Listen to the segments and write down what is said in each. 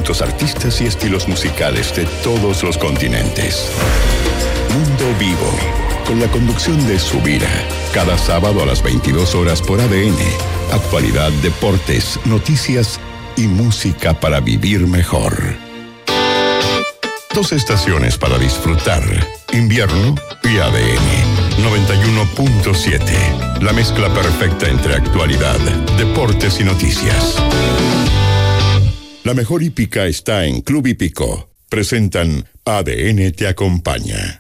talentos, artistas y estilos musicales de todos los continentes. Mundo Vivo, con la conducción de Subira, cada sábado a las 22 horas por ADN. Actualidad, deportes, noticias y música para vivir mejor. 2 estaciones para disfrutar: invierno y ADN 91.7. La mezcla perfecta entre actualidad, deportes y noticias. La mejor hípica está en Club Hípico. Presentan ADN te acompaña.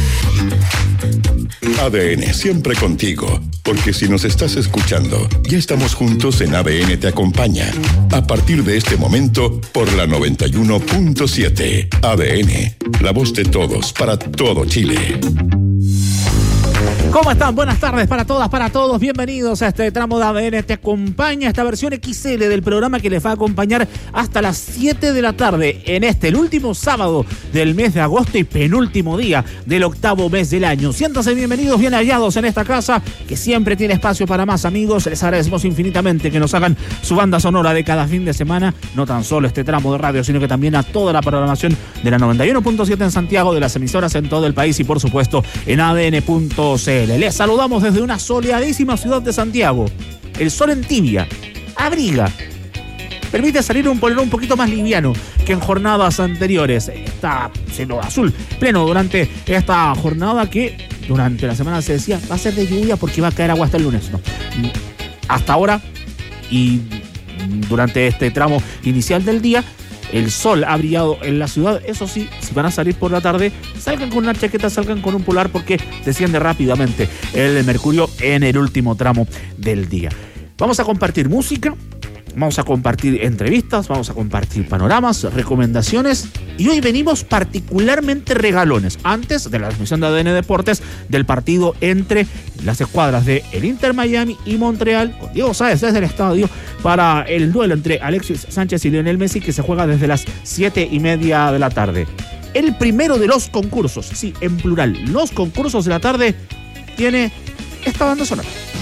ADN siempre contigo, porque si nos estás escuchando, ya estamos juntos en ADN te acompaña. A partir de este momento, por la 91.7. ADN, la voz de todos, para todo Chile. ¿Cómo están? Buenas tardes para todas, para todos. Bienvenidos a este tramo de ADN Te Acompaña, esta versión XL del programa que les va a acompañar hasta las 7 de la tarde en el último sábado del mes de agosto y penúltimo día del octavo mes del año. Siéntanse bienvenidos, bien hallados en esta casa que siempre tiene espacio para más amigos. Les agradecemos infinitamente que nos hagan su banda sonora de cada fin de semana, no tan solo este tramo de radio, sino que también a toda la programación de la 91.7 en Santiago, de las emisoras en todo el país y por supuesto en ADN.cl. Les saludamos desde una soleadísima ciudad de Santiago. El sol en tibia, abriga, permite salir un polerón un poquito más liviano que en jornadas anteriores. Está cielo azul pleno durante esta jornada que durante la semana se decía va a ser de lluvia porque va a caer agua hasta el lunes. No. Hasta ahora y durante este tramo inicial del día, el sol ha brillado en la ciudad. Eso sí, si van a salir por la tarde, salgan con una chaqueta, salgan con un polar porque desciende rápidamente el mercurio en el último tramo del día. Vamos a compartir música, vamos a compartir entrevistas, vamos a compartir panoramas, recomendaciones y hoy venimos particularmente regalones antes de la transmisión de ADN Deportes del partido entre las escuadras de el Inter Miami y Montreal, con Diego Sáez desde el estadio para el duelo entre Alexis Sánchez y Lionel Messi que se juega desde las 7:30 de la tarde. El primero de los concursos, sí, en plural, los concursos de la tarde tiene esta banda sonora.